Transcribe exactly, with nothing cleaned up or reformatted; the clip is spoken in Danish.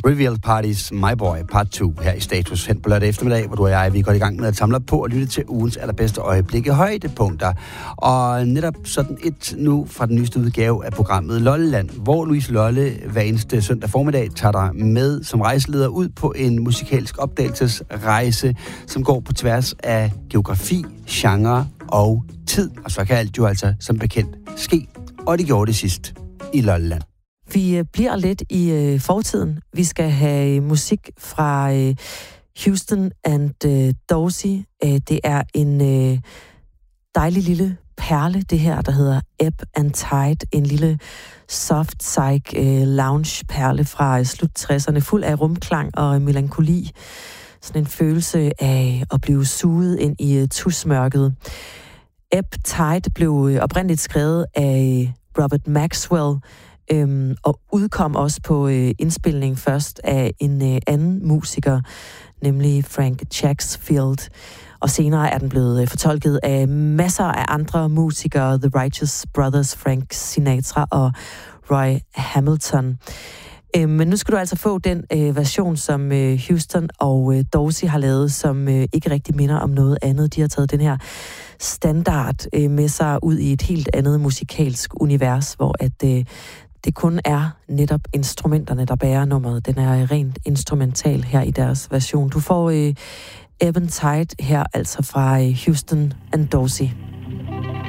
Revealed Parties, My Boy, part to her i Status hen på lørdag eftermiddag, hvor du og jeg, vi går i gang med at samle op på og lytte til ugens allerbedste øjeblikke højdepunkter. Og netop sådan et nu fra den nyeste udgave af programmet Lolland, hvor Louise Lolle hver eneste søndag formiddag tager dig med som rejseleder ud på en musikalsk opdagelsesrejse, som går på tværs af geografi, genre og tid. Og så kan alt jo altså som bekendt ske, og det gjorde det sidst i Lolland. Vi bliver lidt i øh, fortiden. Vi skal have musik fra øh, Houston and øh, Dorsey. Øh, det er en øh, dejlig lille perle, det her, der hedder Ebb and Tide. En lille soft psych øh, lounge perle fra øh, slut tresserne, fuld af rumklang og melankoli. Sådan en følelse af at blive suget ind i øh, tusmørket. Ebb Tide blev øh, oprindeligt skrevet af Robert Maxwell, Øhm, og udkom også på øh, indspilning først af en øh, anden musiker, nemlig Frank Chatsfield. Og senere er den blevet øh, fortolket af masser af andre musikere, The Righteous Brothers, Frank Sinatra og Roy Hamilton. Øh, men nu skal du altså få den øh, version, som øh, Houston og øh, Dorsey har lavet, som øh, ikke rigtig minder om noget andet. De har taget den her standard øh, med sig ud i et helt andet musikalsk univers, hvor at øh, det kun er netop instrumenterne, der bærer nummeret. Den er rent instrumental her i deres version. Du får øh, Ebb and Tide her, altså fra øh, Houston and Dorsey.